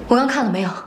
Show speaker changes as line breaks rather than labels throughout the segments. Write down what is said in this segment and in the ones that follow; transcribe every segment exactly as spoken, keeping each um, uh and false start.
我刚看了没有？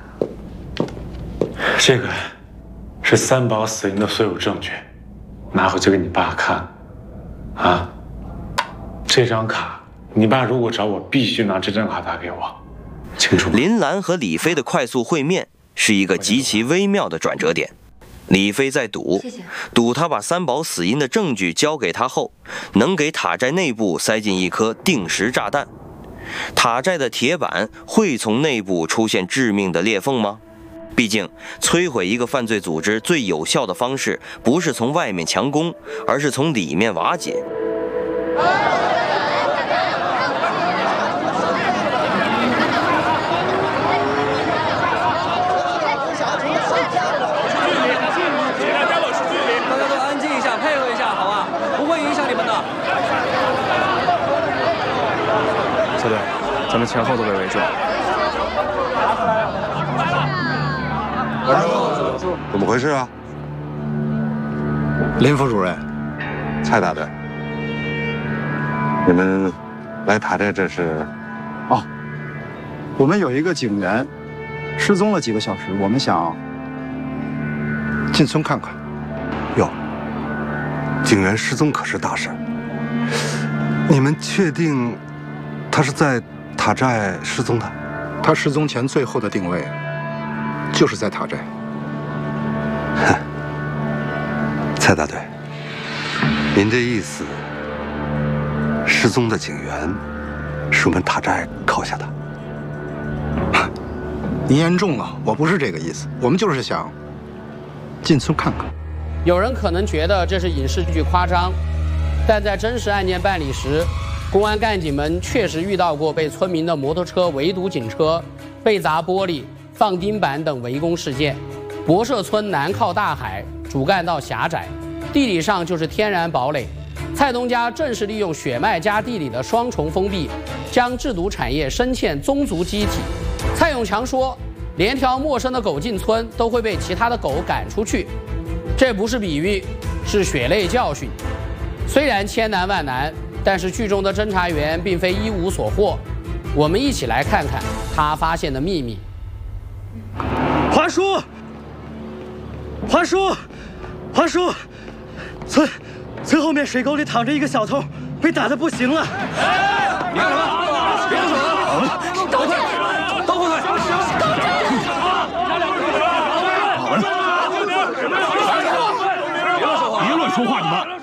这个是三宝死因的所有证据，拿回去给你爸看。啊，这张卡，你爸如果找我，必须拿这张卡打给我，清楚吗？
林兰和李飞的快速会面是一个极其微妙的转折点。李飞在赌，赌他把三宝死因的证据交给他后，能给塔寨内部塞进一颗定时炸弹。塔寨的铁板会从内部出现致命的裂缝吗？毕竟，摧毁一个犯罪组织最有效的方式，不是从外面强攻，而是从里面瓦解。
小队，咱们前后都被围住。
怎么回事啊？
林副主任，
蔡大队，你们来塔寨这是？
哦，我们有一个警员失踪了几个小时，我们想进村看看。
哟，警员失踪可是大事。你们确定？他是在塔寨失踪的，
他失踪前最后的定位就是在塔寨。
哼，蔡大队，您这意思，失踪的警员是我们塔寨扣下的？
您言重了，我不是这个意思，我们就是想进村看看。
有人可能觉得这是影视剧夸张，但在真实案件办理时，公安干警们确实遇到过被村民的摩托车围堵警车、被砸玻璃、放钉板等围攻事件。博社村南靠大海，主干道狭窄，地理上就是天然堡垒。蔡东家正是利用血脉加地理的双重封闭，将制毒产业深嵌宗族机体。蔡永强说，连条陌生的狗进村都会被其他的狗赶出去，这不是比喻，是血泪教训。虽然千难万难，但是剧中的侦查员并非一无所获，我们一起来看看他发现的秘密。
华叔，华叔，华叔，村村后面水沟里躺着一个小偷，被打得不行了。
你干什么？别动手了！倒退，倒后退！
别乱说话，你们！